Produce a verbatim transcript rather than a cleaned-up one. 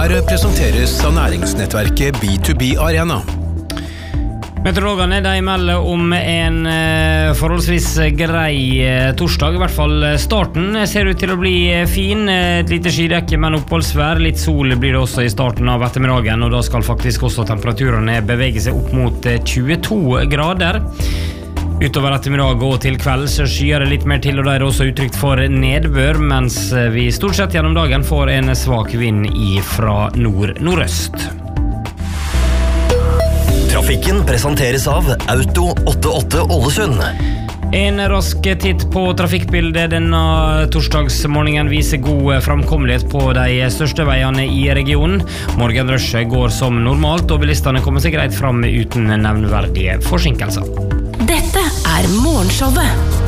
Her presenteres av næringsnettverket B to B Arena. Meteorologene de melder om en eh, forholdsvis grei eh, torsdag, i hvert fall starten ser ut til å bli fin, et lite skydekke, men oppholdsvær, litt sol blir det også i starten av ettermiddagen, og da skal faktisk også temperaturene bevege seg opp mot tjueto grader. Utover ettermiddag og til kveld så skyer det litt mer til, og da er det også utrygt for nedbør, mens vi stort sett gjennom dagen får en svak vind fra nord-nordøst. Trafikken presenteres av Auto åttiåtte Ålesund. En rask titt på trafikkbildet denne torsdagsmorgenen viser god framkommelighet på de største veiene i regionen. Morgenrushet går som normalt, og bilistene kommer seg greit fram uten nevneverdige forsinkelser. Dette er Morgenshowet